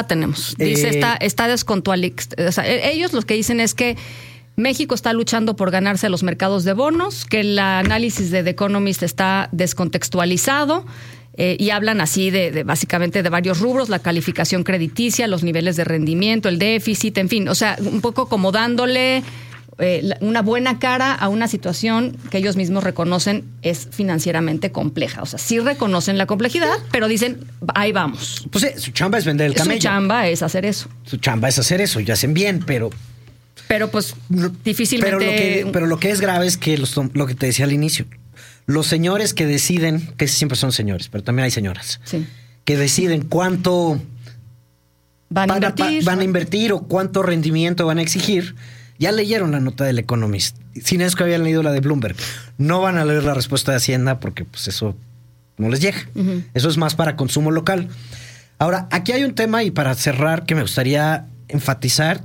tenemos. Dice, está descontualizado. O sea, ellos lo que dicen es que México está luchando por ganarse a los mercados de bonos, que el análisis de The Economist está descontextualizado. Y hablan así de básicamente de varios rubros, la calificación crediticia, los niveles de rendimiento, el déficit, en fin, o sea, un poco como dándole una buena cara a una situación que ellos mismos reconocen es financieramente compleja. O sea, sí reconocen la complejidad, pero dicen, ahí vamos. Pues su chamba es vender el camello. Su chamba es hacer eso. Su chamba es hacer eso, y hacen bien, pero pues difícilmente... Pero lo que es grave es que lo que te decía al inicio, los señores que deciden, que siempre son señores, pero también hay señoras, sí, que deciden cuánto van a invertir o cuánto rendimiento van a exigir, ya leyeron la nota del Economist. Sin eso que habían leído la de Bloomberg. No van a leer la respuesta de Hacienda porque pues eso no les llega. Uh-huh. Eso es más para consumo local. Ahora, aquí hay un tema, y para cerrar, que me gustaría enfatizar,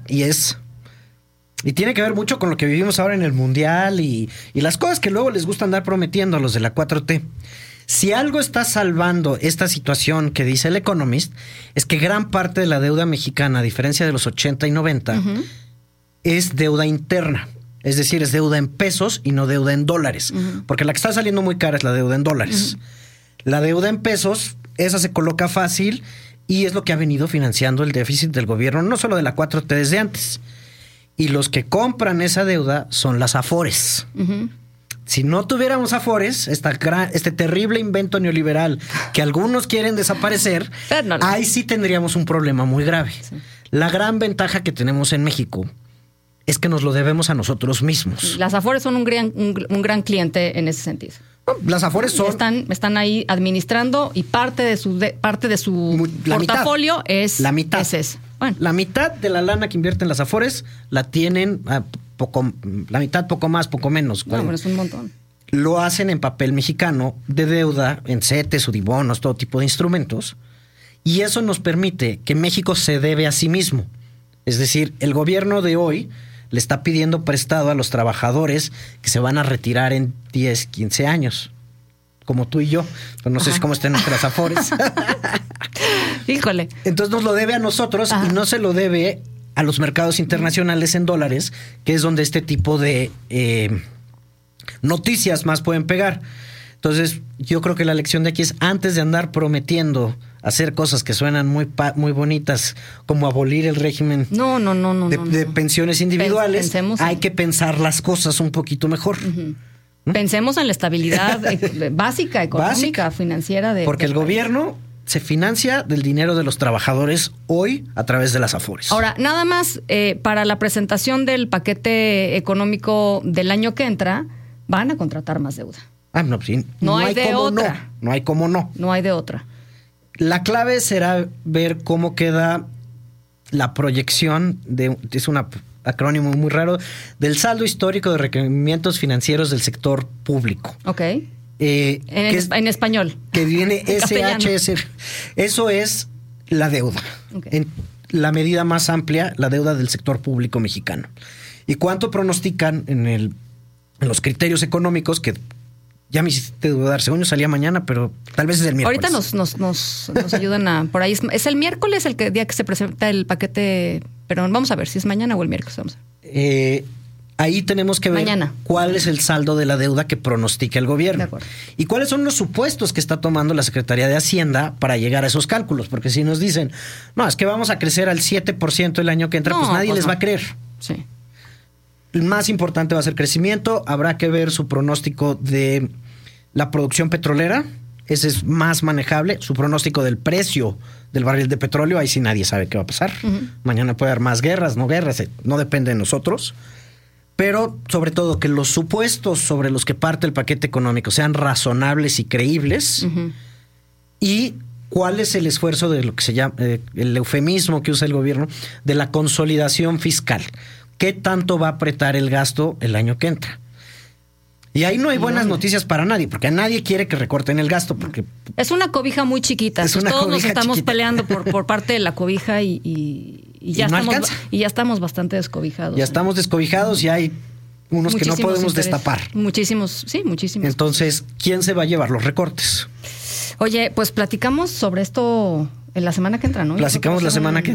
y tiene que ver mucho con lo que vivimos ahora en el Mundial y las cosas que luego les gusta andar prometiendo a los de la 4T. Si algo está salvando esta situación que dice el Economist, es que gran parte de la deuda mexicana, a diferencia de los 80 y 90, uh-huh, es deuda interna. Es decir, es deuda en pesos y no deuda en dólares. Uh-huh. Porque la que está saliendo muy cara es la deuda en dólares. Uh-huh. La deuda en pesos, esa se coloca fácil y es lo que ha venido financiando el déficit del gobierno, no solo de la 4T desde antes. Y los que compran esa deuda son las Afores. Uh-huh. Si no tuviéramos Afores, este terrible invento neoliberal que algunos quieren desaparecer, ahí sí tendríamos un problema muy grave. Sí. La gran ventaja que tenemos en México es que nos lo debemos a nosotros mismos. Las Afores son un gran cliente en ese sentido. Las Afores están ahí administrando, y parte de su portafolio es la mitad. Es bueno, la mitad de la lana que invierten las Afores la tienen la mitad, poco más, poco menos. No, bueno, es un montón. Lo hacen en papel mexicano de deuda, en CETES, UDIBONOS, todo tipo de instrumentos, y eso nos permite que México se debe a sí mismo. Es decir, el gobierno de hoy le está pidiendo prestado a los trabajadores que se van a retirar en 10, 15 años, como tú y yo, pero no sé cómo estén nuestras Afores. Híjole. Entonces nos lo debe a nosotros. Ajá. Y no se lo debe a los mercados internacionales en dólares, que es donde este tipo de noticias más pueden pegar. Entonces yo creo que la lección de aquí es, antes de andar prometiendo hacer cosas que suenan muy bonitas, como abolir el régimen de pensiones individuales, hay que pensar las cosas un poquito mejor. Uh-huh. Pensemos en la estabilidad básica, económica, financiera porque el gobierno se financia del dinero de los trabajadores hoy a través de las Afores. Ahora, nada más, para la presentación del paquete económico del año que entra, van a contratar más deuda. No, sí. No hay de otra. No hay cómo no. No hay de otra. La clave será ver cómo queda la proyección es un acrónimo muy raro, del saldo histórico de requerimientos financieros del sector público. Ok. En español. Que viene SHS. Eso es la deuda. Okay. En la medida más amplia, la deuda del sector público mexicano. ¿Y cuánto pronostican en los criterios económicos que ya me hiciste dudar? Según yo salía mañana, pero tal vez es el miércoles. Ahorita nos ayudan a... Por ahí es el miércoles día que se presenta el paquete, pero vamos a ver si es mañana o el miércoles. Vamos a ver. Ahí tenemos que ver mañana cuál es el saldo de la deuda que pronostica el gobierno. De acuerdo. Y cuáles son los supuestos que está tomando la Secretaría de Hacienda para llegar a esos cálculos. Porque si nos dicen, no, es que vamos a crecer al 7% el año que entra, pues nadie les va a creer. Sí. El más importante va a ser crecimiento. Habrá que ver su pronóstico de la producción petrolera. Ese es más manejable. Su pronóstico del precio del barril de petróleo, ahí sí nadie sabe qué va a pasar. Uh-huh. Mañana puede haber más guerras, no depende de nosotros. Pero sobre todo que los supuestos sobre los que parte el paquete económico sean razonables y creíbles. Uh-huh. Y cuál es el esfuerzo de lo que se llama, el eufemismo que usa el gobierno, de la consolidación fiscal. ¿Qué tanto va a apretar el gasto el año que entra? Y ahí no hay buenas noticias para nadie, porque a nadie quiere que recorten el gasto. Porque es una cobija muy chiquita. Todos nos estamos peleando por parte de la cobija y ya estamos bastante descobijados. Ya estamos descobijados y hay unos que no podemos destapar. Muchísimos. Entonces, ¿quién se va a llevar los recortes? Oye, pues platicamos sobre esto en la semana que entra, ¿no? Platicamos la semana que entra.